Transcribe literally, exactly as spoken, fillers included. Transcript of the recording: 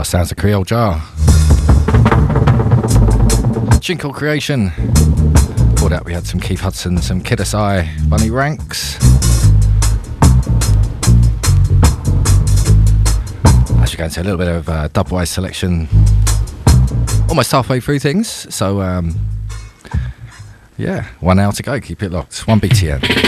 sounds of Creole Jar. Jingle Creation. Before that we had some Keith Hudson, some Kid S I, Bunny Ranks. As we go into a little bit of uh, dubwise selection, almost halfway through things, so um, yeah, one hour to go, keep it locked, one B T N.